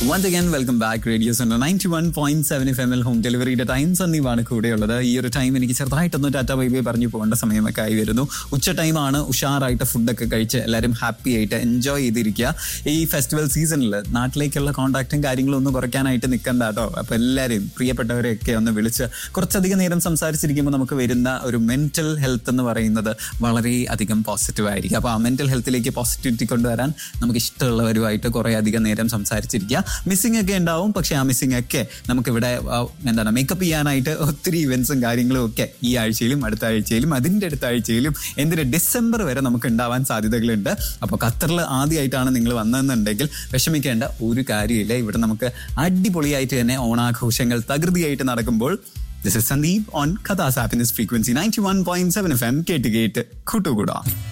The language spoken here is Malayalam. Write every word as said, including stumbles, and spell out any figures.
Once again, welcome back. Radio Center ninety-one point seven F M home ഡെലിവറിയുടെ ടൈം സന്ദീപാണ് കൂടെയുള്ളത്. ഈ ഒരു ടൈം എനിക്ക് ചെറുതായിട്ടൊന്ന് ടാറ്റ ബൈബൈ പറഞ്ഞു പോകേണ്ട സമയമൊക്കെ ആയി വരുന്നു. ഉച്ച ടൈമാണ്. ഉഷാറായിട്ട് ഫുഡൊക്കെ കഴിച്ച് എല്ലാവരും ഹാപ്പി ആയിട്ട് എൻജോയ് ചെയ്തിരിക്കുക. ഈ ഫെസ്റ്റിവൽ സീസണിൽ നാട്ടിലേക്കുള്ള കോൺടാക്റ്റും കാര്യങ്ങളും ഒന്ന് കുറയ്ക്കാനായിട്ട് നിൽക്കണ്ട കേട്ടോ. അപ്പോൾ എല്ലാവരെയും പ്രിയപ്പെട്ടവരെയൊക്കെ ഒന്ന് വിളിച്ച് കുറച്ചധികം നേരം സംസാരിച്ചിരിക്കുമ്പോൾ നമുക്ക് വരുന്ന ഒരു മെന്റൽ ഹെൽത്ത് എന്ന് പറയുന്നത് വളരെ അധികം പോസിറ്റീവ് ആയിരിക്കും. അപ്പോൾ ആ മെന്റൽ ഹെൽത്തിലേക്ക് പോസിറ്റിവിറ്റി കൊണ്ടുവരാൻ നമുക്ക് ഇഷ്ടമുള്ളവരുമായിട്ട് കുറേ അധികം നേരം സംസാരിച്ചിരിക്കുക. മിസ്സിംഗ് ഒക്കെ ഉണ്ടാവും, പക്ഷെ ആ മിസ്സിംഗ് ഒക്കെ നമുക്കിവിടെ എന്താണ് മേക്കപ്പ് ചെയ്യാനായിട്ട് ഒത്തിരി ഇവന്റ്സും കാര്യങ്ങളും ഒക്കെ ഈ ആഴ്ചയിലും അടുത്ത ആഴ്ചയിലും അതിൻ്റെ അടുത്ത ആഴ്ചയിലും എന്തിന് ഡിസംബർ വരെ നമുക്ക് ഉണ്ടാവാൻ സാധ്യതകളുണ്ട്. അപ്പോൾ ഖത്തറിൽ ആദ്യമായിട്ടാണ് നിങ്ങൾ വന്നതെന്നുണ്ടെങ്കിൽ വിഷമിക്കേണ്ട ഒരു കാര്യമില്ല. ഇവിടെ നമുക്ക് അടിപൊളിയായിട്ട് തന്നെ ഓണാഘോഷങ്ങൾ തകൃതിയായിട്ട് നടക്കുമ്പോൾ this is Sandeep on കഥാസ് happiness frequency ninety one point seven F M കേട്ട് കേട്ട് കൂട്ടുകൂടാ.